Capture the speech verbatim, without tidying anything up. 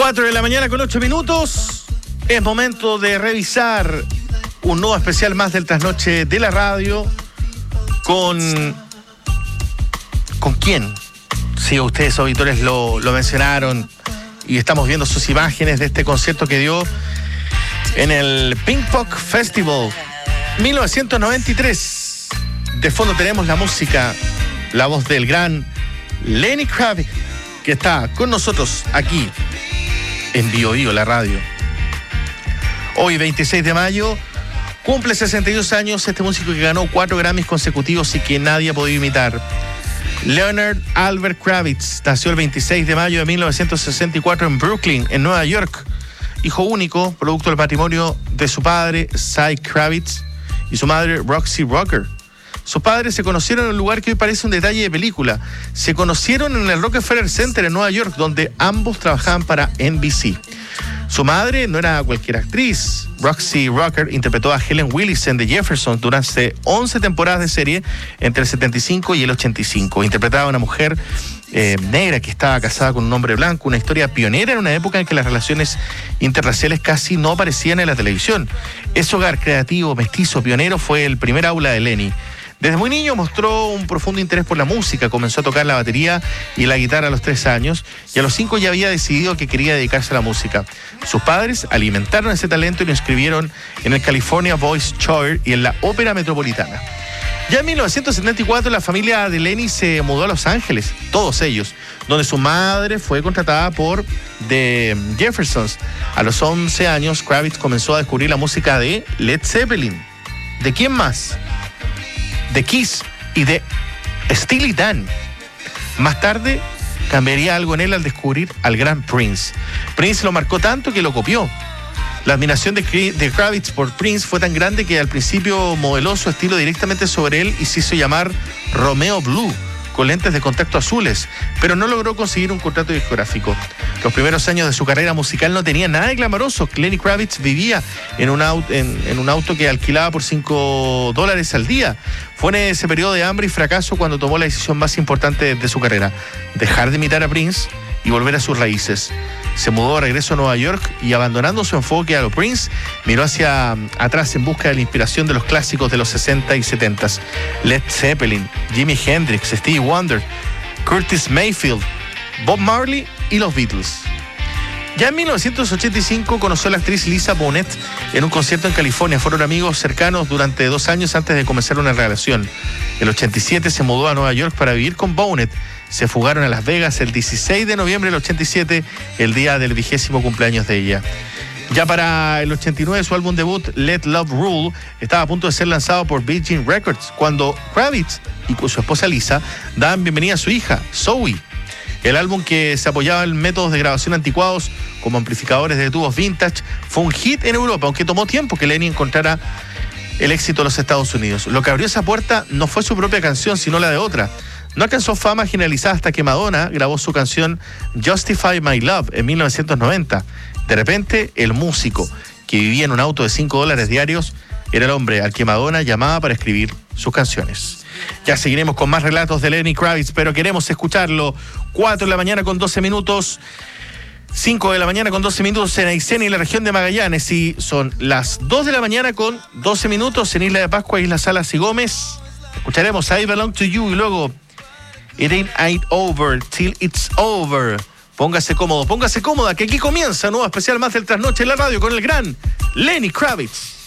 cuatro de la mañana con ocho minutos. Es momento de revisar un nuevo especial más del Trasnoche de la Radio. ¿Con con quién? Sí, ustedes auditores lo, lo mencionaron y estamos viendo sus imágenes de este concierto que dio en el Pinkpop Festival mil novecientos noventa y tres. De fondo tenemos la música, la voz del gran Lenny Kravitz, que está con nosotros aquí en Bio Bio, la radio. Hoy, veintiséis de mayo, cumple sesenta y dos años este músico que ganó cuatro Grammys consecutivos y que nadie ha podido imitar. Leonard Albert Kravitz nació el veintiséis de mayo de mil novecientos sesenta y cuatro en Brooklyn, en Nueva York. Hijo único, producto del matrimonio de su padre, Cy Kravitz, y su madre, Roxy Rocker. Sus padres se conocieron en un lugar que hoy parece un detalle de película. Se conocieron en el Rockefeller Center en Nueva York, donde ambos trabajaban para N B C. Su madre no era cualquier actriz. Roxy Rocker interpretó a Helen Willis en The Jeffersons durante once temporadas de serie entre el setenta y cinco y el ochenta y cinco. Interpretaba a una mujer eh, negra que estaba casada con un hombre blanco, una historia pionera en una época en que las relaciones interraciales casi no aparecían en la televisión. Ese hogar creativo, mestizo, pionero fue el primer aula de Lenny. Desde muy niño mostró un profundo interés por la música, comenzó a tocar la batería y la guitarra a los tres años y a los cinco ya había decidido que quería dedicarse a la música. Sus padres alimentaron ese talento y lo inscribieron en el California Voice Choir y en la Ópera Metropolitana. Ya en mil novecientos setenta y cuatro la familia de Lenny se mudó a Los Ángeles, todos ellos, donde su madre fue contratada por The Jeffersons. A los once años, Kravitz comenzó a descubrir la música de Led Zeppelin. ¿De quién más? De Kiss y de Steely Dan. Más tarde cambiaría algo en él al descubrir al gran Prince. Prince lo marcó tanto que lo copió. La admiración de, de Kravitz por Prince fue tan grande que al principio modeló su estilo directamente sobre él y se hizo llamar Romeo Blue, con lentes de contacto azules, pero no logró conseguir un contrato discográfico. Los primeros años de su carrera musical no tenían nada de glamoroso. Lenny Kravitz vivía en un, auto, en, en un auto que alquilaba por cinco dólares al día. Fue en ese periodo de hambre y fracaso cuando tomó la decisión más importante de su carrera: dejar de imitar a Prince y volver a sus raíces. Se mudó de regreso a Nueva York y, abandonando su enfoque a lo Prince, miró hacia atrás en busca de la inspiración de los clásicos de los sesenta y setenta. Led Zeppelin, Jimi Hendrix, Stevie Wonder, Curtis Mayfield, Bob Marley y los Beatles. Ya en mil novecientos ochenta y cinco conoció a la actriz Lisa Bonet en un concierto en California. Fueron amigos cercanos durante dos años antes de comenzar una relación. En el ochenta y siete se mudó a Nueva York para vivir con Bonet. Se fugaron a Las Vegas el dieciséis de noviembre del ochenta y siete, el día del vigésimo cumpleaños de ella. Ya para el ochenta y nueve, su álbum debut, Let Love Rule, estaba a punto de ser lanzado por Virgin Records, cuando Kravitz y su esposa Lisa daban bienvenida a su hija, Zoe. El álbum, que se apoyaba en métodos de grabación anticuados como amplificadores de tubos vintage, fue un hit en Europa, aunque tomó tiempo que Lenny encontrara el éxito en los Estados Unidos. Lo que abrió esa puerta no fue su propia canción, sino la de otra. No alcanzó fama generalizada hasta que Madonna grabó su canción Justify My Love en mil novecientos noventa. De repente, el músico, que vivía en un auto de cinco dólares diarios, era el hombre al que Madonna llamaba para escribir sus canciones. Ya seguiremos con más relatos de Lenny Kravitz, pero queremos escucharlo. cuatro de la mañana con doce minutos, cinco de la mañana con doce minutos en Aysén y la región de Magallanes, y son las dos de la mañana con doce minutos en Isla de Pascua, Isla Salas y Gómez. Escucharemos I Belong to You y luego It Ain't, ain't Over Till It's Over. Póngase cómodo, póngase cómoda, que aquí comienza un nuevo especial más del Trasnoche en la Radio con el gran Lenny Kravitz.